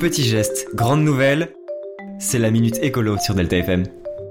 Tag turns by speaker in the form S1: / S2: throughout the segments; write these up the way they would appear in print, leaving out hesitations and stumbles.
S1: Petit geste, grande nouvelle, c'est la Minute Écolo sur Delta FM.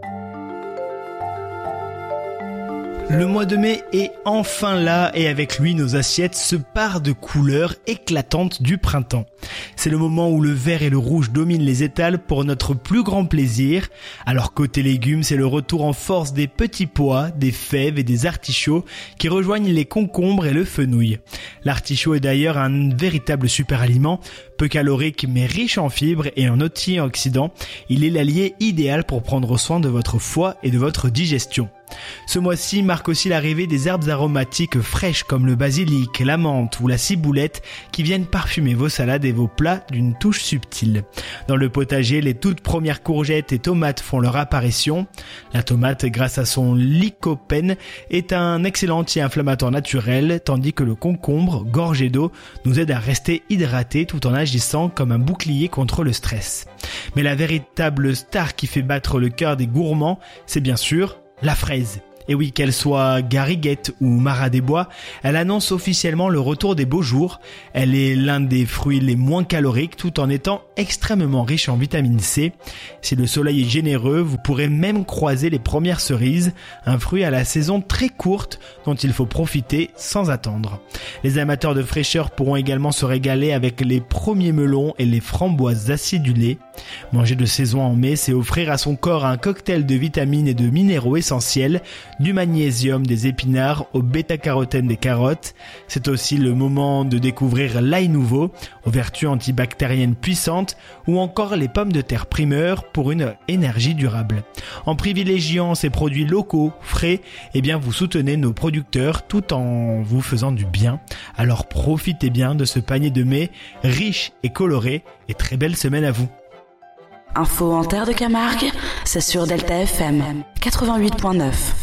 S2: Le mois de mai est enfin là et avec lui nos assiettes se parent de couleurs éclatantes du printemps. C'est le moment où le vert et le rouge dominent les étals pour notre plus grand plaisir. Alors côté légumes, c'est le retour en force des petits pois, des fèves et des artichauts qui rejoignent les concombres et le fenouil. L'artichaut est d'ailleurs un véritable super aliment, peu calorique mais riche en fibres et en antioxydants. Il est l'allié idéal pour prendre soin de votre foie et de votre digestion. Ce mois-ci marque aussi l'arrivée des herbes aromatiques fraîches comme le basilic, la menthe ou la ciboulette qui viennent parfumer vos salades et vos plats d'une touche subtile. Dans le potager, les toutes premières courgettes et tomates font leur apparition. La tomate, grâce à son lycopène, est un excellent anti-inflammatoire naturel, tandis que le concombre, gorgé d'eau, nous aide à rester hydraté tout en agissant comme un bouclier contre le stress. Mais la véritable star qui fait battre le cœur des gourmands, c'est bien sûr la fraise. Et oui, qu'elle soit gariguette ou marat des bois, elle annonce officiellement le retour des beaux jours. Elle est l'un des fruits les moins caloriques tout en étant extrêmement riche en vitamine C. Si le soleil est généreux, vous pourrez même croiser les premières cerises, un fruit à la saison très courte dont il faut profiter sans attendre. Les amateurs de fraîcheur pourront également se régaler avec les premiers melons et les framboises acidulées. Manger de saison en mai, c'est offrir à son corps un cocktail de vitamines et de minéraux essentiels, du magnésium des épinards au bêta-carotène des carottes. C'est aussi le moment de découvrir l'ail nouveau, aux vertus antibactériennes puissantes, ou encore les pommes de terre primeur pour une énergie durable. En privilégiant ces produits locaux, frais, vous soutenez nos producteurs tout en vous faisant du bien. Alors profitez bien de ce panier de mai riche et coloré et très belle semaine à vous.
S3: Info en terre de Camargue, c'est sur Delta FM 88.9.